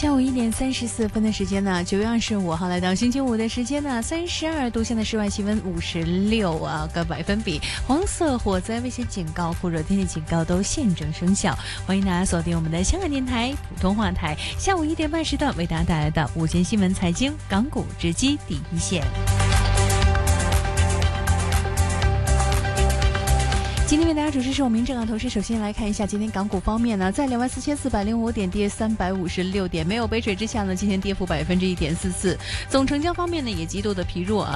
下午1:34的时间呢，9月25号来到星期五的时间呢，32度，现在室外气温56个百分比，黄色火灾危险警告、酷热天气警告都现正生效。欢迎大家锁定我们的香港电台普通话台，下午1点半时段为大家带来的午间新闻财经港股直击第一线。今天为大家主持是我明正同时首先来看一下今天港股方面呢，在24405点跌356点，没有北水之下呢，今天跌幅1.44%，总成交方面呢也极度的疲弱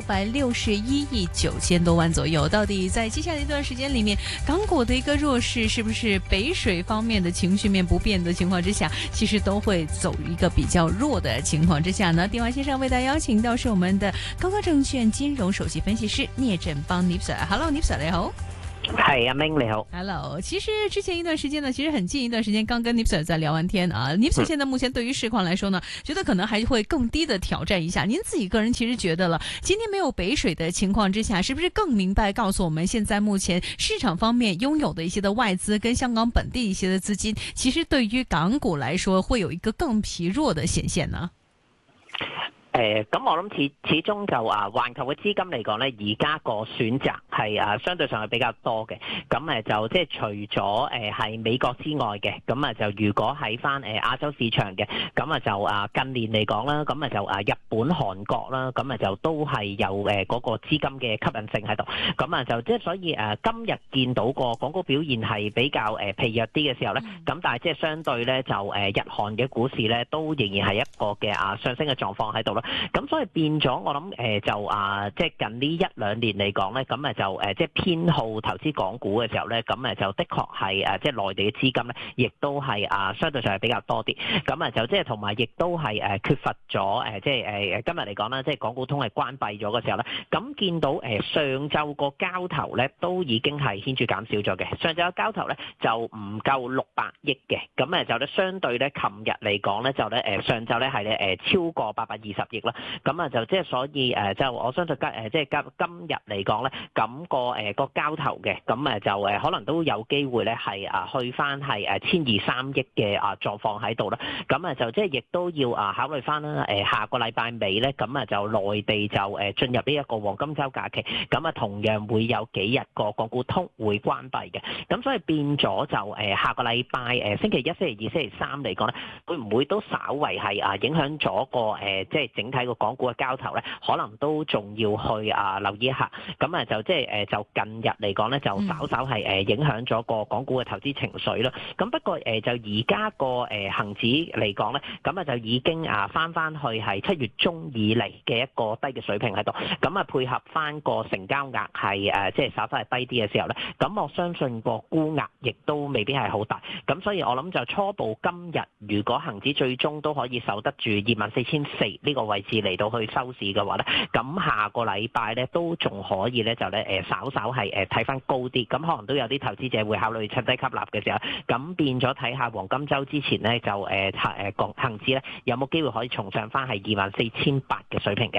661亿9千多万左右。到底在接下来一段时间里面，港股的一个弱势是不是北水方面的情绪面不变的情况之下，其实都会走一个比较弱的情况之下呢？电话线上为大家邀请到是我们的高科证券金融首席分析师聂振邦 Nipsir。Hello Nipsir 你好。 係阿明你好 ，Hello。其實之前一段時間呢，其實很近一段時間，剛跟 Nipsir 在聊完天啊。Nipsir 現在目前對於市況來說呢，覺得可能還會更低的挑戰一下。您自己個人其實覺得了，今天沒有北水的情況之下，是不是更明白告訴我們，現在目前市場方面擁有的一些的外資跟香港本地一些的資金，其實對於港股來說，會有一個更疲弱的顯現呢？ 咁我諗始終就環球嘅資金嚟講咧，而家個選擇係相對上係比較多嘅。咁就即係除咗係美國之外嘅，咁就如果喺翻亞洲市場嘅，咁就近年嚟講啦，咁就日本、韓國啦，咁就都係有嗰個資金嘅吸引性喺度。咁就即係所以今日見到個港股表現係比較疲弱啲嘅時候咧，咁但係即係相對咧就日韓嘅股市咧都仍然係一個嘅上升嘅狀況喺度啦。咁所以變咗，我諗就即係近呢一兩年嚟講咧，咁就即係偏好投資港股嘅時候咧，咁就的確係即係內地嘅資金咧，亦都係相對上係比較多啲。咁就即係同埋亦都係缺乏咗即係今日嚟講啦，即係港股通係關閉咗嘅時候咧，咁見到上晝個交投咧都已經係顯著減少咗嘅。上晝嘅交投咧就唔夠600億嘅，咁就咧相對咧，琴日嚟講咧就咧上晝咧係超過820億啦。咁就即係所以就我相信即係今日嚟講咧，咁個交投嘅，咁就可能都有機會咧係去翻係1200-13億嘅狀況喺度啦。咁就即係亦都要考慮翻啦。下個禮拜尾咧，咁就內地就進入呢一個黃金週假期，咁同樣會有幾日個港股通會關閉嘅。咁所以變咗就下個禮拜星期一、星期二、星期三嚟講咧，會唔會都稍為係影響咗個即係整體個港股嘅交投咧，可能都仲要去留意一下。咁就即係就近日嚟講咧，就稍稍係影響咗個港股嘅投資情緒啦。咁不過就而家個恆指嚟講咧，咁就已經翻去係7月中以嚟嘅一個低嘅水平喺度。咁配合翻個成交額係即係稍稍係低啲嘅時候咧，咁我相信個沽額亦都未必係好大。咁所以我諗就初步今日如果恆指最終都可以守得住24,400呢個位置嚟到去收市嘅話咧，咁下個禮拜咧都仲可以咧就咧稍稍係睇翻高啲，咁可能都有啲投資者會考慮趁低吸納嘅時候，咁變咗睇下黃金週之前咧就恆指咧有冇機會可以重上翻係24,800嘅水平嘅。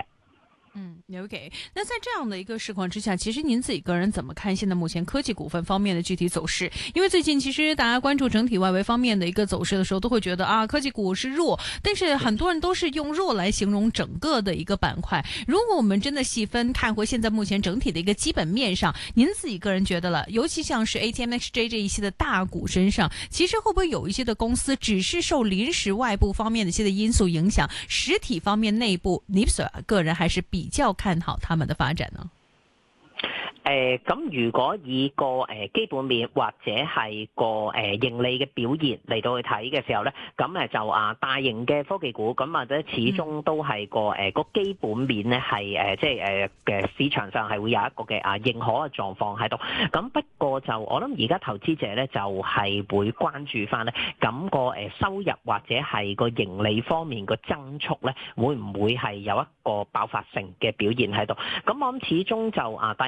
OK。那在這樣的一個市況之下，其實您自己個人怎麼看現在目前科技股份方面的具體走勢？因為最近其實大家關注整體外圍方面的一個走勢的時候，都會覺得科技股是弱，但是很多人都是用弱來形容整個的一個板塊。如果我們真的細分看回現在目前整體的一個基本面上，您自己個人覺得了，尤其像是 ATMXJ 這一些的大股身上，其實會不會有一些的公司只是受臨時外部方面的一些的因素影響，實體方面內部 Nipsir 個人還是比較看好他們的發展呢？ 咁如果以個基本面或者係個盈利嘅表現嚟到去睇嘅時候咧，咁就大型嘅科技股咁或者始終都係個基本面咧係即係嘅市場上係會有一個嘅認可嘅狀況喺度。咁不過就我諗而家投資者咧就係會關注翻咧，咁個收入或者係個盈利方面個增速咧，會唔會係有一個爆發性嘅表現喺度？咁我諗始終就大型科技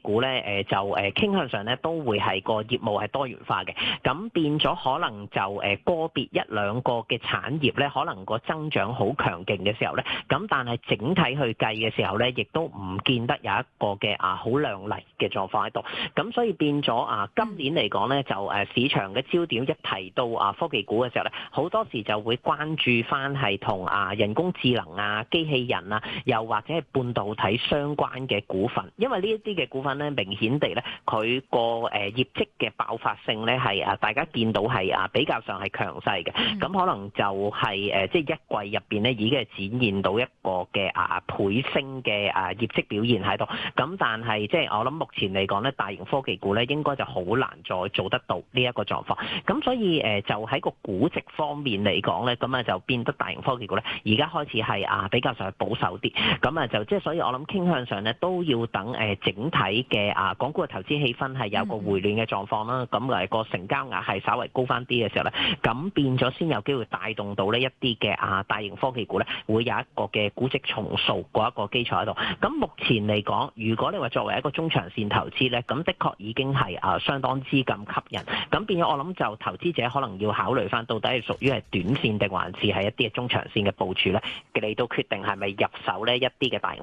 股咧就傾向上咧都會係個業務係多元化嘅，咁變咗可能就個別一兩個嘅產業咧，可能個增長好強勁嘅時候咧，咁但係整體去計嘅時候咧，亦都唔見得有一個嘅好亮麗嘅狀況喺度，咁所以變咗今年嚟講咧，就市場嘅焦點一提到科技股嘅時候咧，好多時就會關注翻係同人工智能機器人又或者係半導體相關嘅股份，因為呢一啲嘅股份咧，明顯地咧，佢個業績嘅爆發性咧係大家見到係比較上係強勢嘅，咁可能就係即係一季入邊咧已經係展現到一個嘅倍升嘅業績表現喺度，咁但係即係我諗目前嚟講咧，大型科技股咧應該就好難再做得到呢一個狀況，咁所以就喺個估值方面嚟講咧，咁就變得大型科技股咧而家開始係比較上係保守啲，咁就即係所以我諗傾向上咧都要等整體嘅港股嘅投資氣氛係有個回暖嘅狀況啦，咁個成交額係稍微高翻啲嘅時候咧，咁變咗先有機會帶動到呢一啲嘅大型科技股咧會有一個嘅估值重塑嗰一個基礎喺度。咁目前嚟講，如果你話作為一個中長線投資咧，咁的確已經係相當之咁吸引。咁變咗我諗就投資者可能要考慮翻到底係屬於係短線定還是係一啲嘅中長線嘅部署咧，嚟到決定係咪入手呢一啲嘅大型